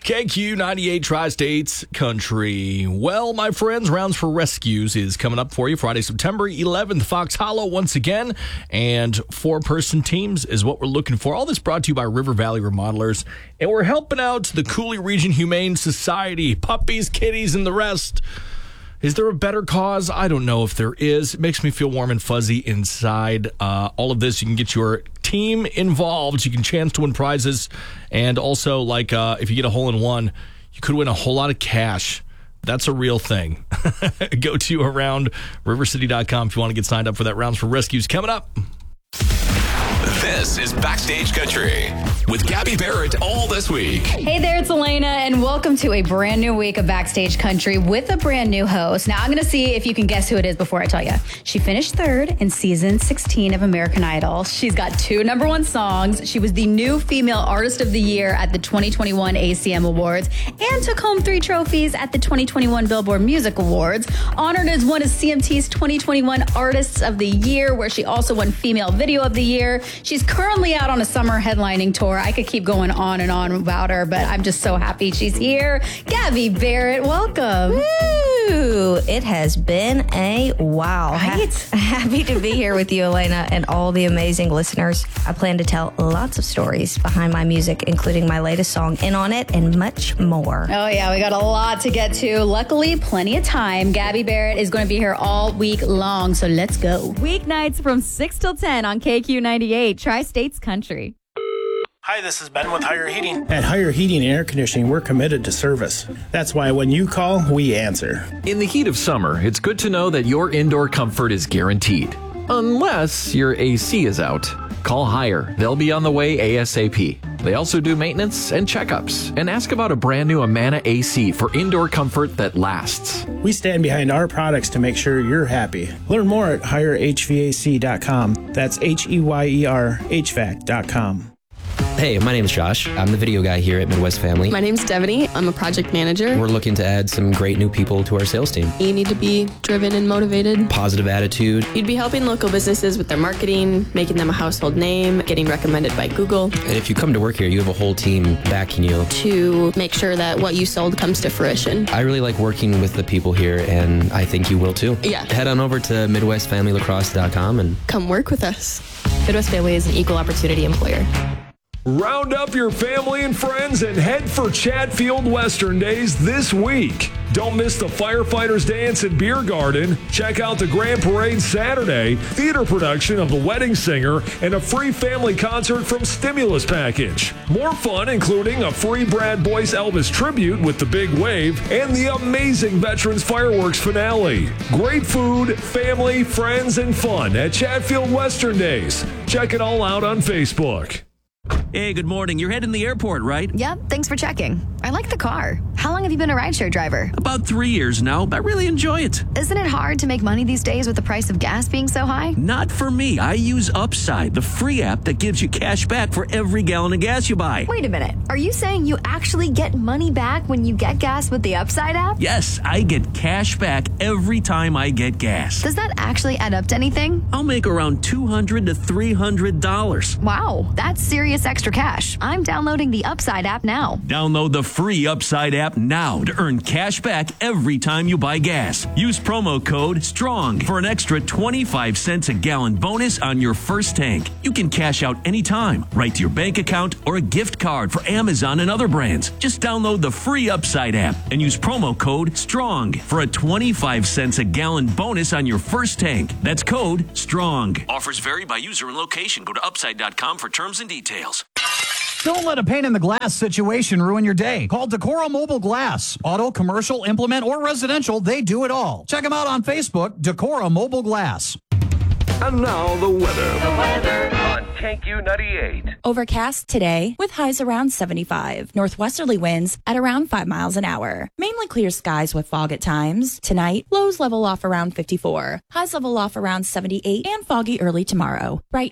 KQ 98 Tri-States Country. Well, my friends, Rounds for Rescues is coming up for you Friday, September 11th. Fox Hollow once again. And 4-person teams is what we're looking for. All this brought to you by River Valley Remodelers. And we're helping out the Cooley Region Humane Society, puppies, kitties, and the rest. Is there a better cause? I don't know if there is. It makes me feel warm and fuzzy inside. All of this, you can get your team involved. You can chance to win prizes. And also, like, if you get a hole-in-one, you could win a whole lot of cash. That's a real thing. Go to aroundrivercity.com if you want to get signed up for that. Rounds for Rescues coming up. This is Backstage Country with Gabby Barrett all this week. Hey there, it's Elena, and welcome to a brand new week of Backstage Country with a brand new host. Now, I'm going to see if you can guess who it is before I tell you. She finished third in season 16 of American Idol. She's got 2 #1 songs. She was the new Female Artist of the Year at the 2021 ACM Awards and took home 3 trophies at the 2021 Billboard Music Awards. Honored as one of CMT's 2021 Artists of the Year, where she also won Female Video of the Year. She's currently out on a summer headlining tour. I could keep going on and on about her, but I'm just so happy she's here. Gabby Barrett, welcome. Woo! It has been a while. Right? Happy to be here with you, Elena, and all the amazing listeners. I plan to tell lots of stories behind my music, including my latest song, In On It, and much more. Oh, yeah, we got a lot to get to. Luckily, plenty of time. Gabby Barrett is going to be here all week long, so let's go. Weeknights from 6 till 10 on KQ 98, Tri-States Country. Hi, this is Ben with Higher Heating. At Higher Heating and Air Conditioning, we're committed to service. That's why when you call, we answer. In the heat of summer, it's good to know that your indoor comfort is guaranteed. Unless your AC is out. Call Higher. They'll be on the way ASAP. They also do maintenance and checkups. And ask about a brand new Amana AC for indoor comfort that lasts. We stand behind our products to make sure you're happy. Learn more at HireHVAC.com. That's HEYER HVAC.com. Hey, my name is Josh. I'm the video guy here at Midwest Family. My name's Devaney. I'm a project manager. We're looking to add some great new people to our sales team. You need to be driven and motivated. Positive attitude. You'd be helping local businesses with their marketing, making them a household name, getting recommended by Google. And if you come to work here, you have a whole team backing you. To make sure that what you sold comes to fruition. I really like working with the people here, and I think you will too. Yeah. Head on over to MidwestFamilyLacrosse.com and come work with us. Midwest Family is an equal opportunity employer. Round up your family and friends and head for Chatfield Western Days this week. Don't miss the Firefighters Dance and Beer Garden. Check out the Grand Parade Saturday, theater production of The Wedding Singer, and a free family concert from Stimulus Package. More fun, including a free Brad Boyce Elvis tribute with The Big Wave and the amazing Veterans Fireworks finale. Great food, family, friends, and fun at Chatfield Western Days. Check it all out on Facebook. Hey, good morning. You're heading to the airport, right? Yep, thanks for checking. I like the car. How long have you been a rideshare driver? About 3 years now. I really enjoy it. Isn't it hard to make money these days with the price of gas being so high? Not for me. I use Upside, the free app that gives you cash back for every gallon of gas you buy. Wait a minute. Are you saying you actually get money back when you get gas with the Upside app? Yes, I get cash back every time I get gas. Does that actually add up to anything? I'll make around $200 to $300. Wow, that's serious extra cash. I'm downloading the Upside app now. Download the free Upside app now to earn cash back every time you buy gas. Use promo code STRONG for an extra 25 cents a gallon bonus on your first tank. You can cash out anytime, right to your bank account or a gift card for Amazon and other brands. Just download the free Upside app and use promo code STRONG for a 25 cents a gallon bonus on your first tank. That's code STRONG. Offers vary by user and location. Go to upside.com for terms and details. Don't let a pane in the glass situation ruin your day. Call Decora Mobile Glass. Auto, commercial, implement, or residential, they do it all. Check them out on Facebook, Decora Mobile Glass. And now the weather. On KQ 98. Overcast today with highs around 75. Northwesterly winds at around 5 miles an hour. Mainly clear skies with fog at times. Tonight, lows level off around 54. Highs level off around 78 and foggy early tomorrow. Right